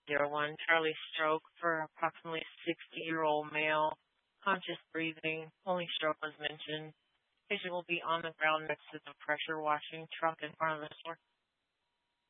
Charlie stroke for approximately 60-year-old male. Conscious breathing. Only stroke was mentioned. Patient will be on the ground next to the pressure washing truck in front of the store.